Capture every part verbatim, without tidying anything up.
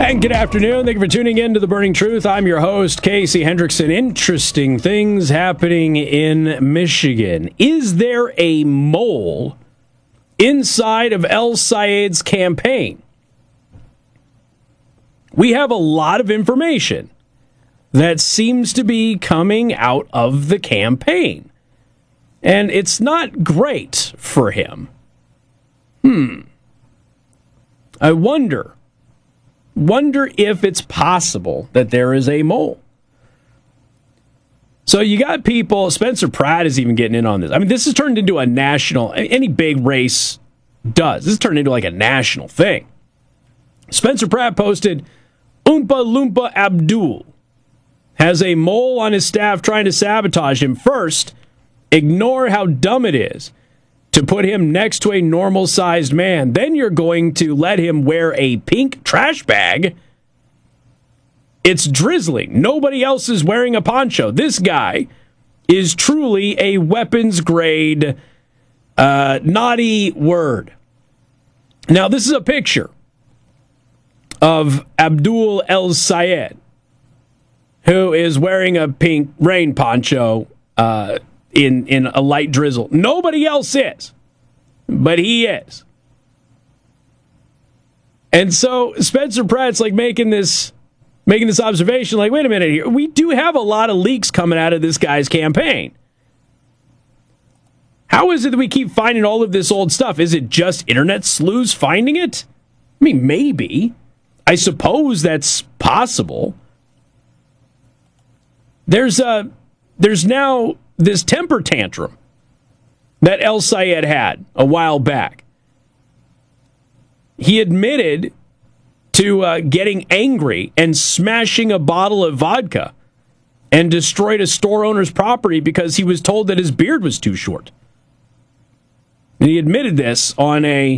And good afternoon. Thank you for tuning in to The Burning Truth. I'm your host, Casey Hendrickson. Interesting things happening in Michigan. Is there a mole inside of El-Sayed's campaign? We have a lot of information that seems to be coming out of the campaign. And it's not great for him. Hmm. I wonder. Wonder if it's possible that there is a mole. So you got people, Spencer Pratt is even getting in on this. I mean, this has turned into a national, any big race does. This has turned into like a national thing. Spencer Pratt posted, Oompa Loompa Abdul has a mole on his staff trying to sabotage him. First, ignore how dumb it is to put him next to a normal-sized man. Then you're going to let him wear a pink trash bag. It's drizzling. Nobody else is wearing a poncho. This guy is truly a weapons-grade uh, naughty word. Now, this is a picture of Abdul El-Sayed, who is wearing a pink rain poncho uh, in, in a light drizzle. Nobody else is, but he is. And so Spencer Pratt's like making this making this observation, like, wait a minute here. We do have a lot of leaks coming out of this guy's campaign. How is it that we keep finding all of this old stuff? Is it just internet sleuths finding it? I mean, maybe. I suppose that's possible. There's a, there's now this temper tantrum that El-Sayed had a while back. He admitted to uh, getting angry and smashing a bottle of vodka and destroyed a store owner's property because he was told that his beard was too short. And he admitted this on a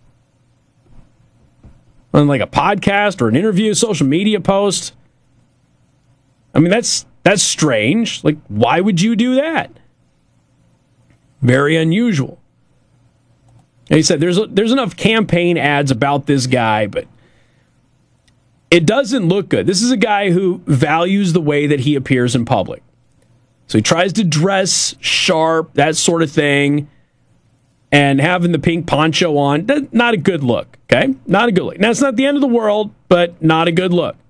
on like a podcast or an interview, social media post. I mean, that's that's strange. Like, why would you do that? Very unusual. And he said there's there's enough campaign ads about this guy, but it doesn't look good. This is a guy who values the way that he appears in public. So he tries to dress sharp, that sort of thing, and having the pink poncho on, not a good look, okay? Not a good look. Now, it's not the end of the world, but not a good look.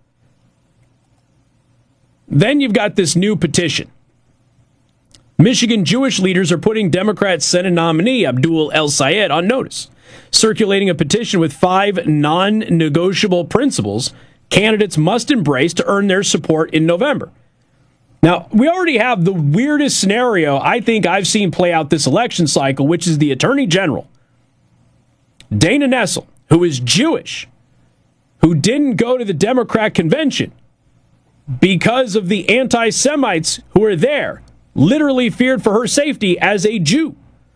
Then you've got this new petition. Michigan Jewish leaders are putting Democrat Senate nominee Abdul El-Sayed on notice, circulating a petition with five non-negotiable principles candidates must embrace to earn their support in November. Now, we already have the weirdest scenario I think I've seen play out this election cycle, which is the Attorney General, Dana Nessel, who is Jewish, who didn't go to the Democrat convention because of the anti-Semites who were there, literally feared for her safety as a Jew.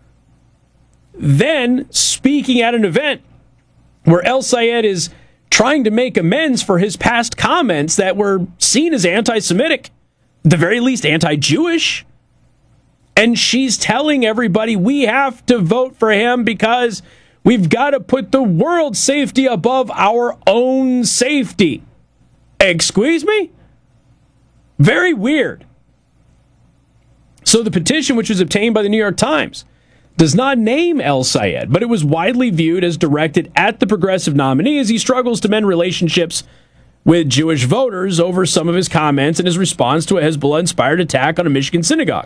Then, speaking at an event where El-Sayed is trying to make amends for his past comments that were seen as anti-Semitic, at the very least anti-Jewish, and she's telling everybody we have to vote for him because we've got to put the world's safety above our own safety. Excuse me? Very weird. So the petition, which was obtained by the New York Times, does not name El-Sayed, but it was widely viewed as directed at the progressive nominee as he struggles to mend relationships with Jewish voters over some of his comments and his response to a Hezbollah-inspired attack on a Michigan synagogue.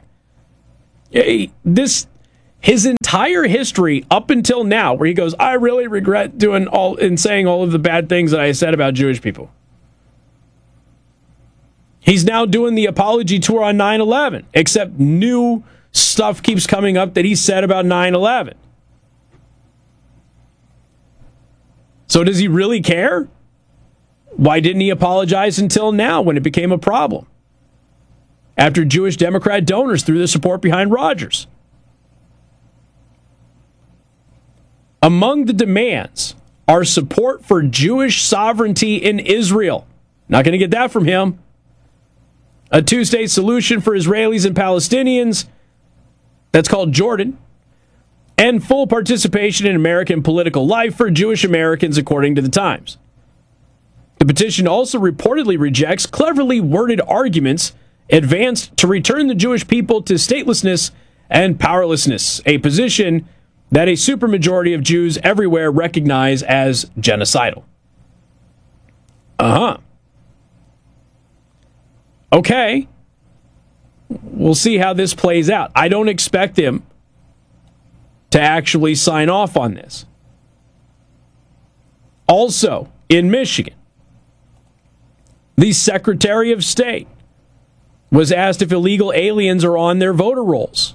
This, his entire history up until now, where he goes, I really regret doing all and saying all of the bad things that I said about Jewish people. He's now doing the apology tour on nine eleven, except new stuff keeps coming up that he said about nine eleven. So does he really care? Why didn't he apologize until now when it became a problem? After Jewish Democrat donors threw their support behind Rogers. Among the demands are support for Jewish sovereignty in Israel. Not going to get that from him. A two-state solution for Israelis and Palestinians, that's called Jordan, and full participation in American political life for Jewish Americans, according to the Times. The petition also reportedly rejects cleverly worded arguments advanced to return the Jewish people to statelessness and powerlessness, a position that a supermajority of Jews everywhere recognize as genocidal. Uh-huh. Okay. We'll see how this plays out. I don't expect him to actually sign off on this. Also, in Michigan, the Secretary of State was asked if illegal aliens are on their voter rolls.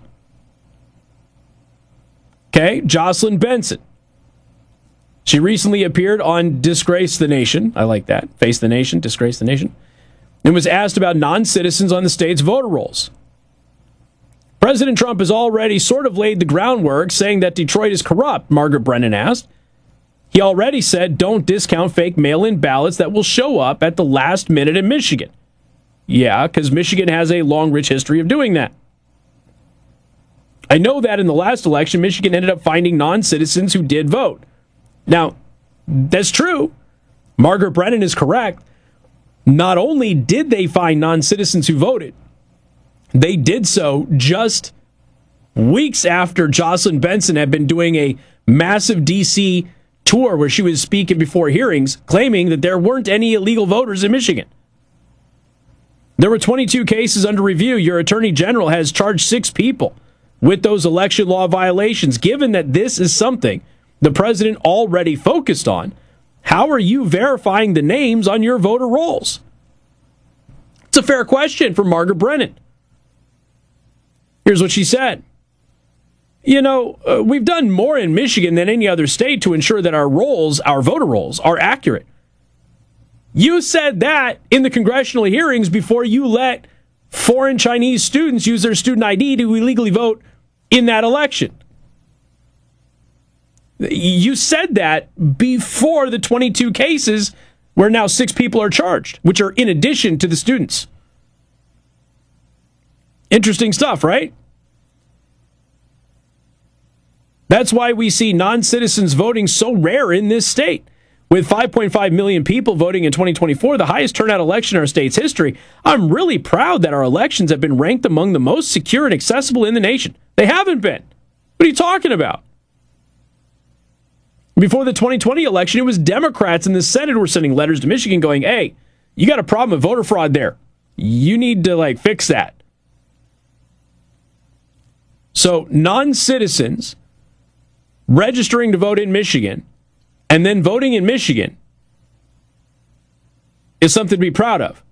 Okay, Jocelyn Benson. She recently appeared on Disgrace the Nation. I like that. Face the Nation, Disgrace the Nation. And was asked about non-citizens on the state's voter rolls. President Trump has already sort of laid the groundwork, saying that Detroit is corrupt, Margaret Brennan asked. He already said, don't discount fake mail-in ballots that will show up at the last minute in Michigan. Yeah, because Michigan has a long, rich history of doing that. I know that in the last election, Michigan ended up finding non-citizens who did vote. Now, that's true. Margaret Brennan is correct. Not only did they find non-citizens who voted, they did so just weeks after Jocelyn Benson had been doing a massive D C tour where she was speaking before hearings, claiming that there weren't any illegal voters in Michigan. There were twenty-two cases under review. Your attorney general has charged six people with those election law violations. Given that this is something the president already focused on, how are you verifying the names on your voter rolls? It's a fair question for Margaret Brennan. Here's what she said. You know, uh, we've done more in Michigan than any other state to ensure that our rolls, our voter rolls, are accurate. You said that in the congressional hearings before you let foreign Chinese students use their student I D to illegally vote in that election. You said that before the twenty-two cases where now six people are charged, which are in addition to the students. Interesting stuff, right? That's why we see non-citizens voting so rare in this state. With five point five million people voting in twenty twenty-four, the highest turnout election in our state's history, I'm really proud that our elections have been ranked among the most secure and accessible in the nation. They haven't been. What are you talking about? Before the twenty twenty election, it was Democrats in the Senate who were sending letters to Michigan going, hey, you got a problem with voter fraud there. You need to, like, fix that. So non-citizens registering to vote in Michigan and then voting in Michigan is something to be proud of.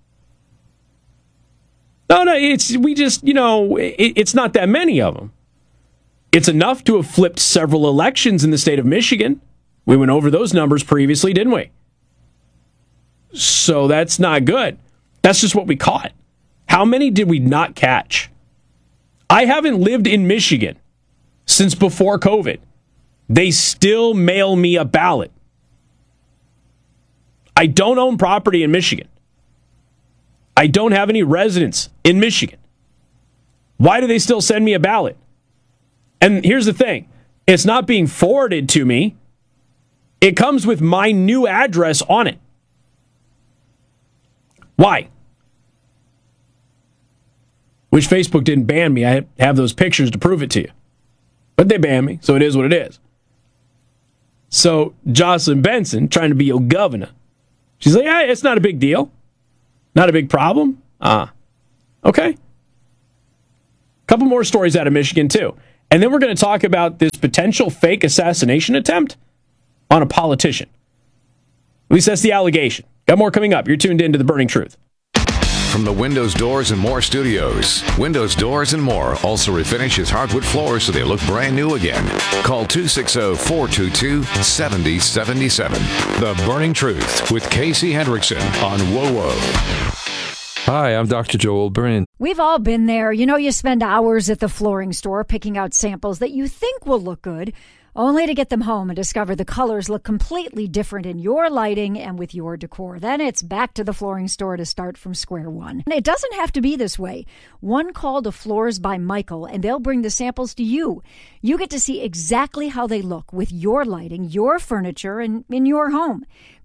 No, no, it's we just, you know, it, it's not that many of them. It's enough to have flipped several elections in the state of Michigan. We went over those numbers previously, didn't we? So that's not good. That's just what we caught. How many did we not catch? I haven't lived in Michigan since before COVID. They still mail me a ballot. I don't own property in Michigan. I don't have any residence in Michigan. Why do they still send me a ballot? And here's the thing. It's not being forwarded to me. It comes with my new address on it. Why? Which Facebook didn't ban me. I have those pictures to prove it to you. But they banned me, so it is what it is. So Jocelyn Benson, trying to be your governor, she's like, yeah, it's not a big deal. Not a big problem. Ah, okay. Couple more stories out of Michigan, too. And then we're going to talk about this potential fake assassination attempt on a politician. At least that's the allegation. Got more coming up. You're tuned in to The Burning Truth. From the Windows, Doors, and More studios. Windows, Doors, and More also refinishes hardwood floors so they look brand new again. Call two six zero, four two two, seven zero seven seven. The Burning Truth with Casey Hendrickson on W O W O. Hi, I'm Doctor Joel Byrne. We've all been there. You know, you spend hours at the flooring store picking out samples that you think will look good, only to get them home and discover the colors look completely different in your lighting and with your decor. Then it's back to the flooring store to start from square one. And it doesn't have to be this way. One call to Floors by Michael, and they'll bring the samples to you. You get to see exactly how they look with your lighting, your furniture, and in your home.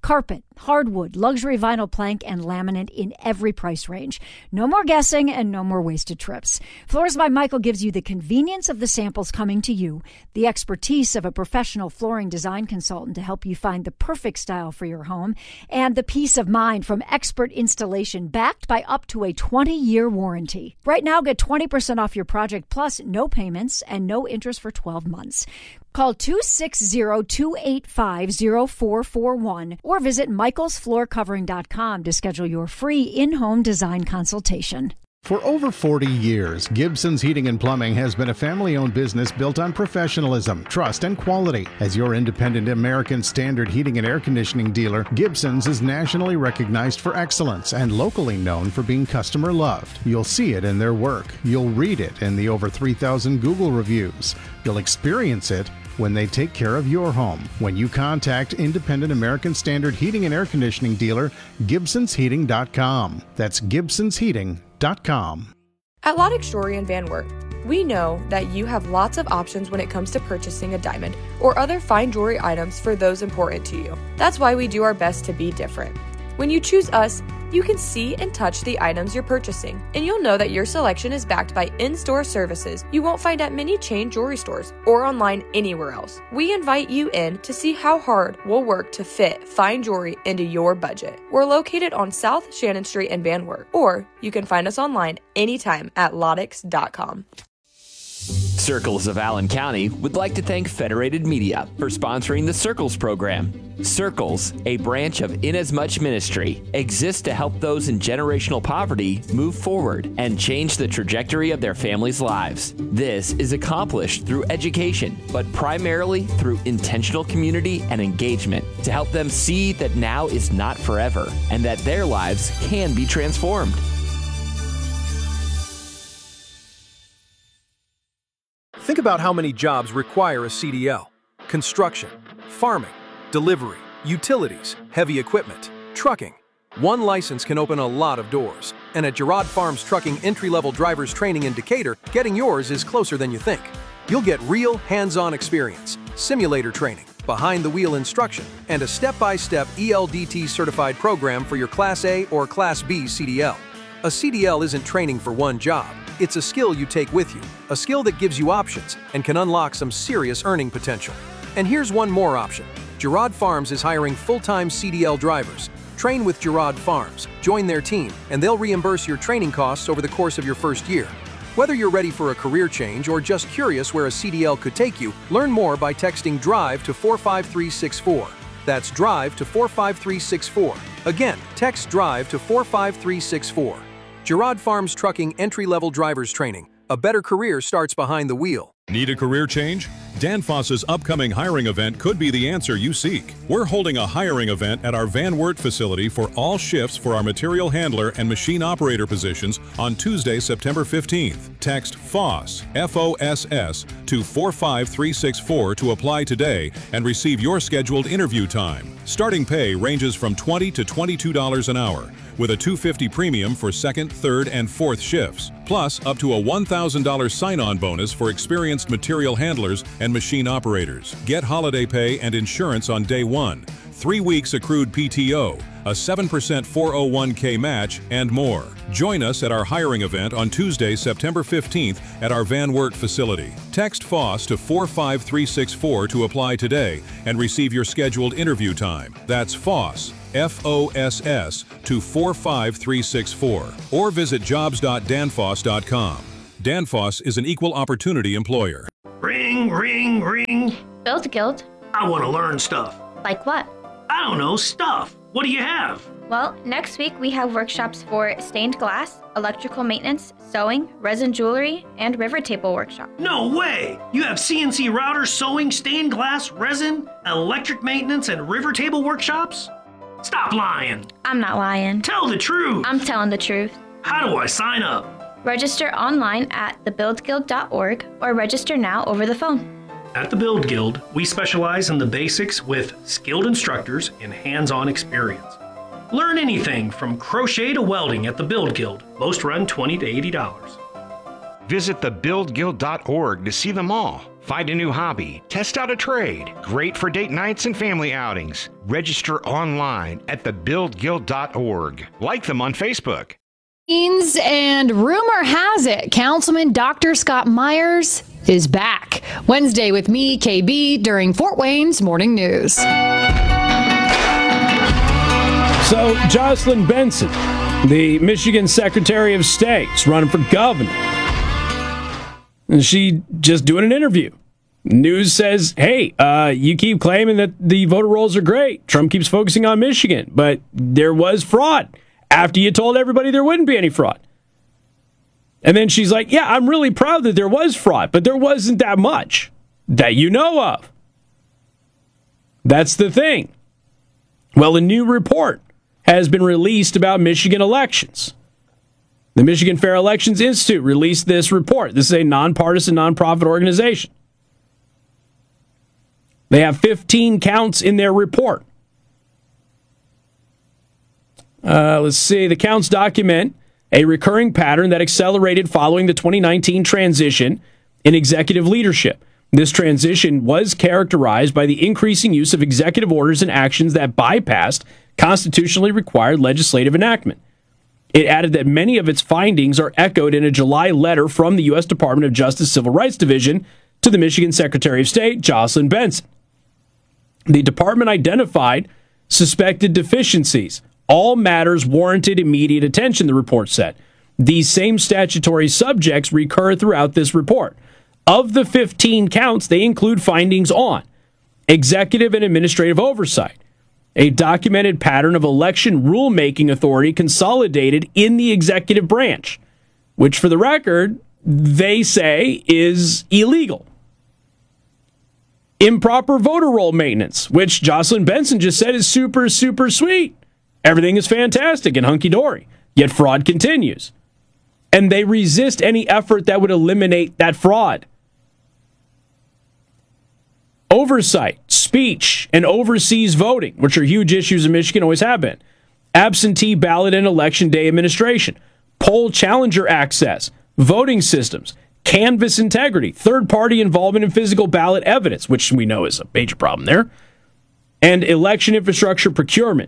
Carpet, hardwood, luxury vinyl plank, and laminate in every price range. No more guessing and no more wasted trips. Floors by Michael gives you the convenience of the samples coming to you, the expertise of a professional flooring design consultant to help you find the perfect style for your home, and the peace of mind from expert installation backed by up to a twenty-year warranty. Right now, get twenty percent off your project plus no payments and no interest for twelve months. Call two six zero, two eight five, zero four four one or visit michaels floor covering dot com to schedule your free in-home design consultation. For over forty years, Gibson's Heating and Plumbing has been a family-owned business built on professionalism, trust, and quality. As your independent American Standard heating and air conditioning dealer, Gibson's is nationally recognized for excellence and locally known for being customer loved. You'll see it in their work. You'll read it in the over three thousand Google reviews. You'll experience it when they take care of your home. When you contact independent American Standard heating and air conditioning dealer, gibsons heating dot com. That's gibsons heating dot com. At Lodex Jewelry in Van Wert, we know that you have lots of options when it comes to purchasing a diamond or other fine jewelry items for those important to you. That's why we do our best to be different. When you choose us, you can see and touch the items you're purchasing, and you'll know that your selection is backed by in-store services you won't find at many chain jewelry stores or online anywhere else. We invite you in to see how hard we'll work to fit fine jewelry into your budget. We're located on South Shannon Street in Van Wert, or you can find us online anytime at lodex dot com. Circles of Allen County would like to thank Federated Media for sponsoring the Circles program. Circles, a branch of Inasmuch Ministry, exists to help those in generational poverty move forward and change the trajectory of their families' lives. This is accomplished through education, but primarily through intentional community and engagement to help them see that now is not forever and that their lives can be transformed. Think about how many jobs require a C D L. Construction, farming, delivery, utilities, heavy equipment, trucking. One license can open a lot of doors. And at Girard Farms Trucking entry-level drivers training in Decatur, getting yours is closer than you think. You'll get real hands-on experience, simulator training, behind-the-wheel instruction, and a step-by-step E L D T certified program for your Class A or Class B C D L. A C D L isn't training for one job. It's a skill you take with you, a skill that gives you options and can unlock some serious earning potential. And here's one more option. Girard Farms is hiring full-time C D L drivers. Train with Girard Farms, join their team, and they'll reimburse your training costs over the course of your first year. Whether you're ready for a career change or just curious where a C D L could take you, learn more by texting DRIVE to four five three six four. That's DRIVE to four five three six four. Again, text DRIVE to four five three six four. Girard Farms Trucking entry-level drivers training. A better career starts behind the wheel. Need a career change? Danfoss's upcoming hiring event could be the answer you seek. We're holding a hiring event at our Van Wert facility for all shifts for our material handler and machine operator positions on Tuesday, September fifteenth. Text FOSS, F O S S, to four five three six four to apply today and receive your scheduled interview time. Starting pay ranges from twenty dollars to twenty-two dollars an hour, with a two hundred fifty dollars premium for second, third, and fourth shifts, plus up to a one thousand dollars sign-on bonus for experienced material handlers and machine operators. Get holiday pay and insurance on day one, three weeks accrued P T O, a seven percent four oh one k match, and more. Join us at our hiring event on Tuesday, September fifteenth at our Van Wert facility. Text FOSS to four five three six four to apply today and receive your scheduled interview time. That's FOSS, F O S S, to four five three six four, or visit jobs dot danfoss dot com. Danfoss is an equal opportunity employer. Ring, ring, ring. Build Guild. I want to learn stuff. Like what? I don't know, stuff. What do you have? Well, next week we have workshops for stained glass, electrical maintenance, sewing, resin jewelry, and river table workshop. No way! You have C N C routers, sewing, stained glass, resin, electric maintenance, and river table workshops? Stop lying. I'm not lying. Tell the truth. I'm telling the truth. How do I sign up? Register online at the build guild dot org or register now over the phone. At the Build Guild, we specialize in the basics with skilled instructors and hands-on experience. Learn anything from crochet to welding at the Build Guild. Most run twenty to eighty dollars. Visit the build guild dot org to see them all. Find a new hobby, test out a trade. Great for date nights and family outings. Register online at the build guild dot org. Like them on Facebook. And rumor has it, Councilman Doctor Scott Myers is back. Wednesday with me, K B, during Fort Wayne's Morning News. So, Jocelyn Benson, the Michigan Secretary of State, is running for governor. And she just doing an interview. News says, hey, uh, you keep claiming that the voter rolls are great. Trump keeps focusing on Michigan, but there was fraud after you told everybody there wouldn't be any fraud. And then she's like, yeah, I'm really proud that there was fraud, but there wasn't that much that you know of. That's the thing. Well, a new report has been released about Michigan elections. The Michigan Fair Elections Institute released this report. This is a nonpartisan, nonprofit organization. They have fifteen counts in their report. Uh, let's see. The counts document a recurring pattern that accelerated following the twenty nineteen transition in executive leadership. This transition was characterized by the increasing use of executive orders and actions that bypassed constitutionally required legislative enactment. It added that many of its findings are echoed in a July letter from the U S Department of Justice Civil Rights Division to the Michigan Secretary of State, Jocelyn Benson. The department identified suspected deficiencies. All matters warranted immediate attention, the report said. These same statutory subjects recur throughout this report. Of the fifteen counts, they include findings on executive and administrative oversight, a documented pattern of election rulemaking authority consolidated in the executive branch, which, for the record, they say is illegal. Improper voter roll maintenance, which Jocelyn Benson just said is super, super sweet. Everything is fantastic and hunky-dory, yet fraud continues. And they resist any effort that would eliminate that fraud. Oversight, speech, and overseas voting, which are huge issues in Michigan, always have been. Absentee ballot and election day administration, poll challenger access, voting systems, canvass integrity, third-party involvement in physical ballot evidence, which we know is a major problem there, and election infrastructure procurement.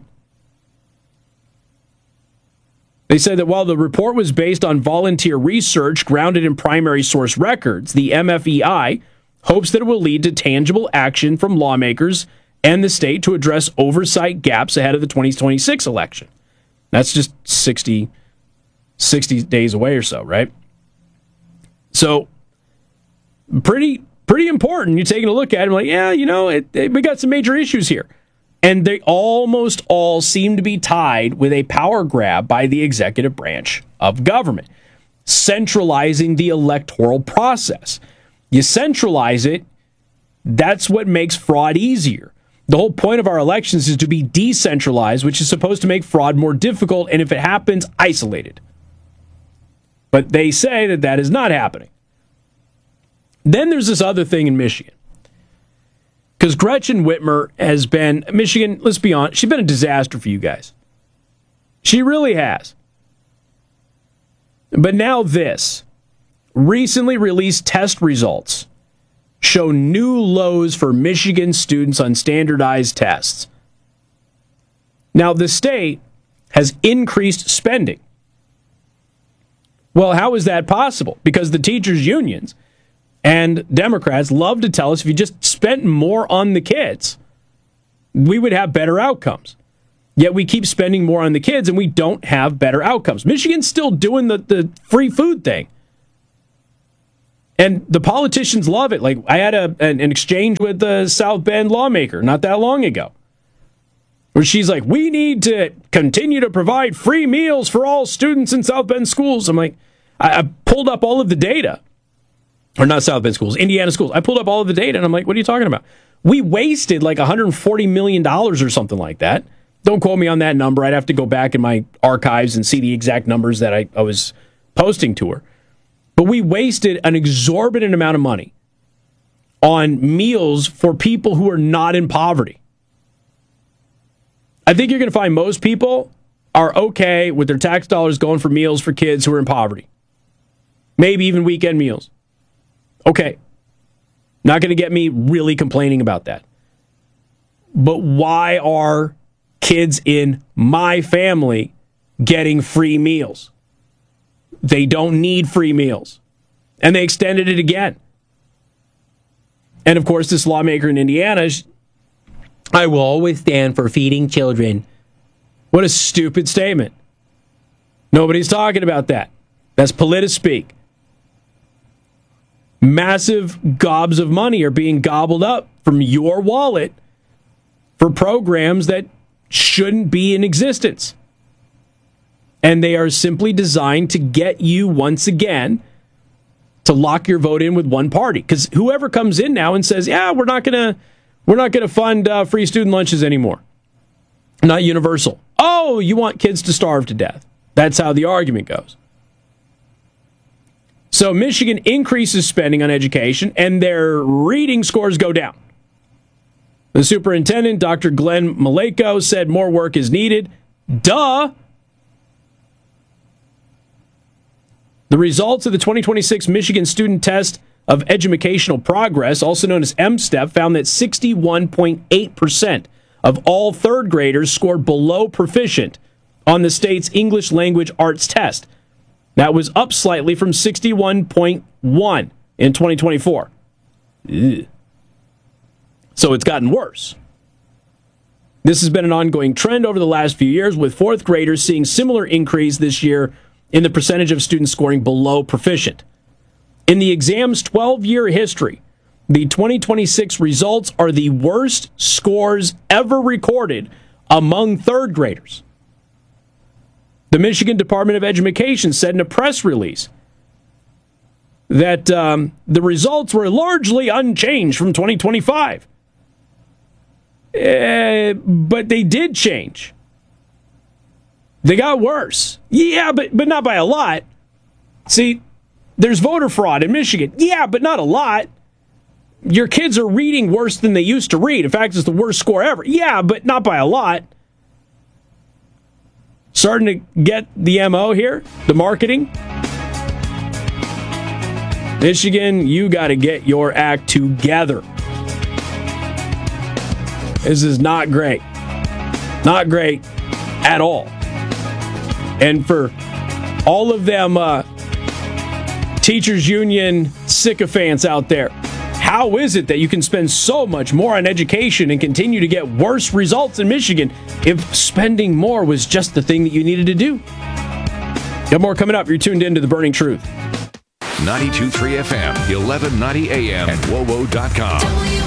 They said that while the report was based on volunteer research grounded in primary source records, the M F E I hopes that it will lead to tangible action from lawmakers and the state to address oversight gaps ahead of the twenty twenty-six election. That's just sixty, sixty days away or so, right? So, pretty pretty important. You're taking a look at it, like, yeah, you know, it, it, we got some major issues here. And they almost all seem to be tied with a power grab by the executive branch of government, centralizing the electoral process. You centralize it, that's what makes fraud easier. The whole point of our elections is to be decentralized, which is supposed to make fraud more difficult, and if it happens, isolated. But they say that that is not happening. Then there's this other thing in Michigan. Because Gretchen Whitmer has been, Michigan, let's be honest, she's been a disaster for you guys. She really has. But now this. Recently released test results show new lows for Michigan students on standardized tests. Now, the state has increased spending. Well, how is that possible? Because the teachers' unions and Democrats love to tell us if you just spent more on the kids, we would have better outcomes. Yet we keep spending more on the kids and we don't have better outcomes. Michigan's still doing the, the free food thing. And the politicians love it. Like, I had a, an, an exchange with the South Bend lawmaker not that long ago, where she's like, we need to continue to provide free meals for all students in South Bend schools. I'm like, I, I pulled up all of the data. Or not South Bend schools, Indiana schools. I pulled up all of the data, and I'm like, what are you talking about? We wasted like one hundred forty million dollars or something like that. Don't quote me on that number. I'd have to go back in my archives and see the exact numbers that I, I was posting to her. But we wasted an exorbitant amount of money on meals for people who are not in poverty. I think you're going to find most people are okay with their tax dollars going for meals for kids who are in poverty. Maybe even weekend meals. Okay. Not going to get me really complaining about that. But why are kids in my family getting free meals? They don't need free meals. And they extended it again. And of course, this lawmaker in Indiana, I will always stand for feeding children. What a stupid statement. Nobody's talking about that. That's politic-speak. Massive gobs of money are being gobbled up from your wallet for programs that shouldn't be in existence. And they are simply designed to get you once again to lock your vote in with one party. Because whoever comes in now and says, yeah, we're not going to we're not going to fund uh, free student lunches anymore. Not universal. Oh, you want kids to starve to death. That's how the argument goes. So Michigan increases spending on education, and their reading scores go down. The superintendent, Doctor Glenn Maleko, said more work is needed. Duh! The results of the twenty twenty-six Michigan Student Test of Educational Progress, also known as M STEP, found that sixty-one point eight percent of all third graders scored below proficient on the state's English Language Arts test. That was up slightly from sixty-one point one in twenty twenty-four. Ugh. So it's gotten worse. This has been an ongoing trend over the last few years, with fourth graders seeing similar increase this year in the percentage of students scoring below proficient. In the exam's twelve-year history, the twenty twenty-six results are the worst scores ever recorded among third graders. The Michigan Department of Education said in a press release that um, the results were largely unchanged from twenty twenty-five. Uh, but they did change. They got worse. Yeah, but but not by a lot. See, there's voter fraud in Michigan. Yeah, but not a lot. Your kids are reading worse than they used to read. In fact, it's the worst score ever. Yeah, but not by a lot. Starting to get the M O here, the marketing. Michigan, you got to get your act together. This is not great. Not great at all. And for all of them uh, teachers union sycophants out there, how is it that you can spend so much more on education and continue to get worse results in Michigan if spending more was just the thing that you needed to do? Got more coming up. You're tuned in to The Burning Truth. ninety-two point three F M, eleven ninety A M, and W O W O dot com.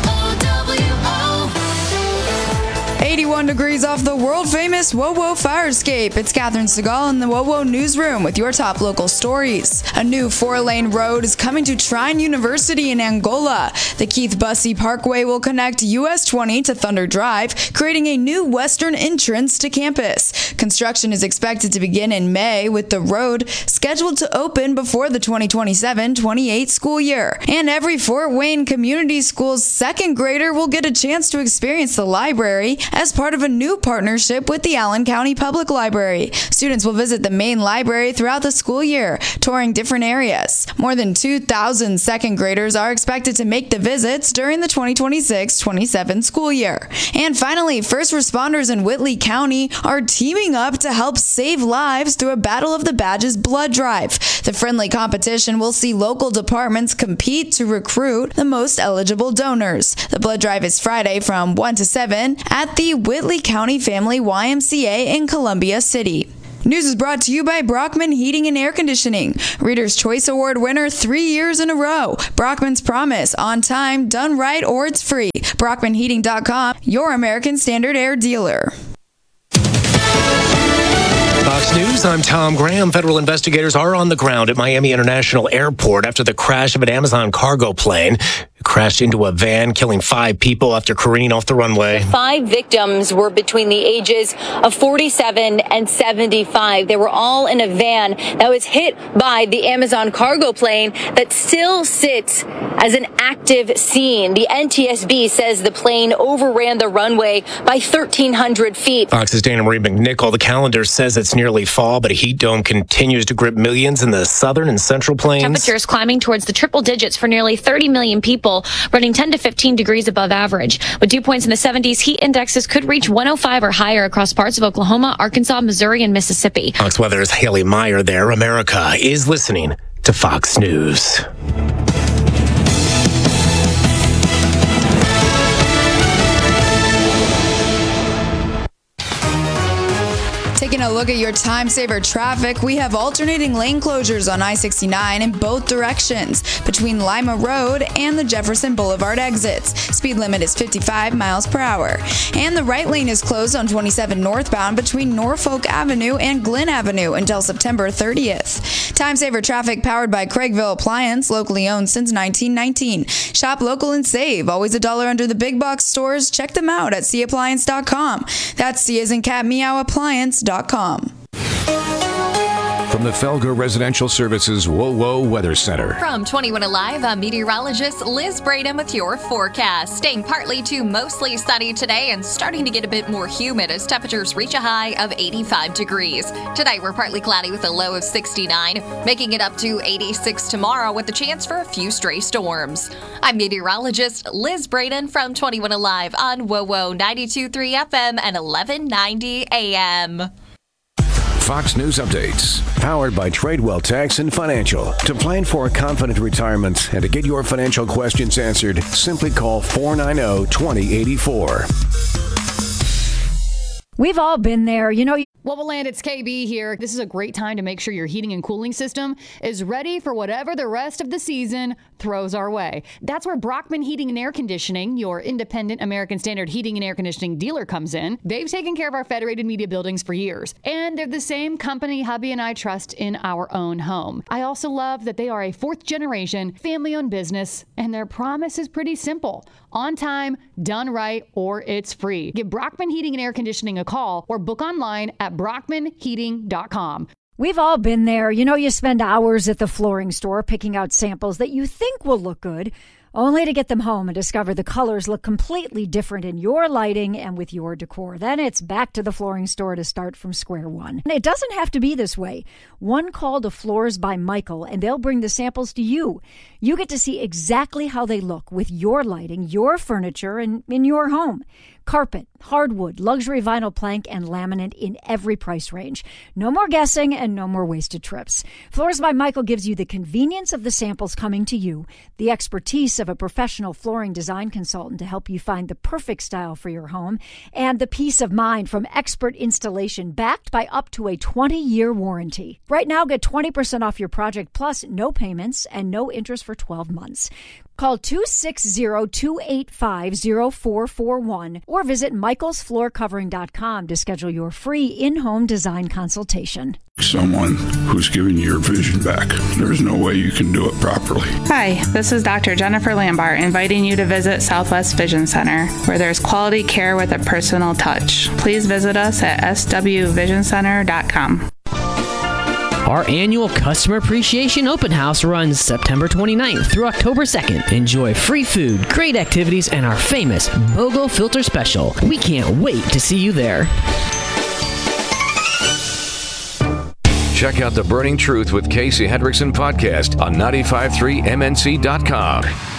eighty-one degrees off the world-famous W O W O fire escape. It's Catherine Segal in the W O W O newsroom with your top local stories. A new four-lane road is coming to Trine University in Angola. The Keith Bussey Parkway will connect U S twenty to Thunder Drive, creating a new western entrance to campus. Construction is expected to begin in May, with the road scheduled to open before the twenty twenty-seven twenty-eight school year. And every Fort Wayne Community Schools second grader will get a chance to experience the library as part of a new partnership with the Allen County Public Library. Students will visit the main library throughout the school year, touring different areas. More than two thousand second graders are expected to make the visits during the twenty twenty-six twenty-seven school year. And finally, first responders in Whitley County are teaming up to help save lives through a Battle of the Badges blood drive. The friendly competition will see local departments compete to recruit the most eligible donors. The blood drive is Friday from one to seven at the Whitley County Family Y M C A in Columbia City. News is brought to you by Brockman Heating and Air Conditioning. Reader's Choice Award winner three years in a row. Brockman's Promise, on time, done right, or it's free. Brockman Heating dot com, your American Standard Air dealer. Fox News, I'm Tom Graham. Federal investigators are on the ground at Miami International Airport after the crash of an Amazon cargo plane. It crashed into a van, killing five people after careening off the runway. Five victims were between the ages of forty-seven and seventy-five. They were all in a van that was hit by the Amazon cargo plane that still sits as an active scene. The N T S B says the plane overran the runway by thirteen hundred feet. Fox's Dana Marie McNichol. The calendar says it's nearly fall, but a heat dome continues to grip millions in the southern and central plains. Temperatures climbing towards the triple digits for nearly thirty million people people, running ten to fifteen degrees above average. With dew points in the seventies, heat indexes could reach one oh five or higher across parts of Oklahoma, Arkansas, Missouri, and Mississippi. Fox Weather's Haley Meyer there. America is listening to Fox News. Taking a look at your time saver traffic, we have alternating lane closures on I sixty-nine in both directions between Lima Road and the Jefferson Boulevard exits. Speed limit is fifty-five miles per hour. And the right lane is closed on twenty-seven northbound between Norfolk Avenue and Glen Avenue until September thirtieth. Time saver traffic powered by Craigville Appliance, locally owned since nineteen nineteen. Shop local and save. Always a dollar under the big box stores. Check them out at c appliance dot com. That's C as in cat meow appliance dot com. From the Felger Residential Services Whoa Whoa Weather Center. From twenty-one Alive, I'm meteorologist Liz Braden with your forecast. Staying partly to mostly sunny today and starting to get a bit more humid as temperatures reach a high of eighty-five degrees. Tonight we're partly cloudy with a low of sixty-nine, making it up to eighty-six tomorrow with a chance for a few stray storms. I'm meteorologist Liz Braden from twenty-one Alive on Whoa Whoa ninety-two point three F M and eleven ninety A M. Fox News Updates, powered by Tradewell Tax and Financial. To plan for a confident retirement and to get your financial questions answered, simply call four nine zero, two zero eight four. We've all been there. You know, Woboland, it's K B here. This is a great time to make sure your heating and cooling system is ready for whatever the rest of the season throws our way. That's where Brockman Heating and Air Conditioning, your independent American Standard heating and air conditioning dealer, comes in. They've taken care of our Federated Media buildings for years, and they're the same company hubby and I trust in our own home. I also love that they are a fourth generation family-owned business, and their promise is pretty simple. On time, done right, or it's free. Give Brockman Heating and Air Conditioning a call or book online at brockman heating dot com. We've all been there. You know, you spend hours at the flooring store picking out samples that you think will look good, only to get them home and discover the colors look completely different in your lighting and with your decor. Then it's back to the flooring store to start from square one. And it doesn't have to be this way. One call to Floors by Michael, and they'll bring the samples to you. You get to see exactly how they look with your lighting, your furniture, and in your home. Carpet, hardwood, luxury vinyl plank, and laminate in every price range. No more guessing and no more wasted trips. Floors by Michael gives you the convenience of the samples coming to you, the expertise of a professional flooring design consultant to help you find the perfect style for your home, and the peace of mind from expert installation backed by up to a twenty-year warranty. Right now, get twenty percent off your project plus no payments and no interest for twelve months. Call two six zero, two eight five, zero four four one or visit michaels floor covering dot com to schedule your free in-home design consultation. Someone who's giving your vision back. There's no way you can do it properly. Hi, this is Doctor Jennifer Lambart inviting you to visit Southwest Vision Center, where there's quality care with a personal touch. Please visit us at s w vision center dot com. Our annual Customer Appreciation Open House runs September twenty-ninth through October second. Enjoy free food, great activities, and our famous BOGO Filter Special. We can't wait to see you there. Check out the Burning Truth with Casey Hendrickson podcast on nine five three M N C dot com.